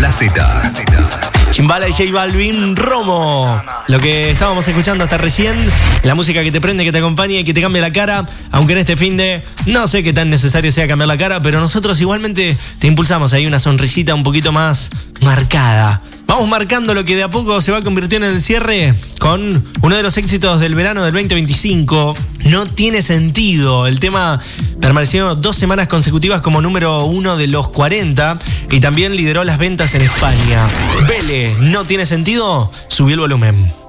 la Z. Chimbala y J Balvin, Romo. Lo que estábamos escuchando hasta recién, la música que te prende, que te acompaña y que te cambia la cara. Aunque en este finde no sé qué tan necesario sea cambiar la cara, pero nosotros igualmente te impulsamos ahí una sonrisita un poquito más marcada. Vamos marcando lo que de a poco se va convirtiendo en el cierre con uno de los éxitos del verano del 2025. No tiene sentido. El tema permaneció 2 semanas consecutivas como número 1 de los 40 y también lideró las ventas en España. Vele, no tiene sentido. Subí el volumen.